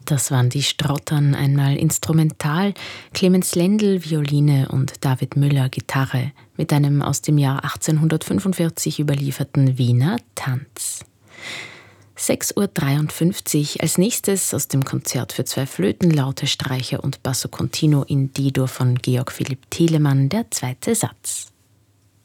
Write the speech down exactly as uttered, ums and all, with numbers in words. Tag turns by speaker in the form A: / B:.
A: Das waren die Strottern, einmal instrumental, Clemens Lendl Violine und David Müller Gitarre mit einem aus dem Jahr achtzehnhundertfünfundvierzig überlieferten Wiener Tanz. sechs Uhr dreiundfünfzig, als nächstes aus dem Konzert für zwei Flöten, Laute, Streicher und Basso Continuo in D-Dur von Georg Philipp Telemann, der zweite Satz.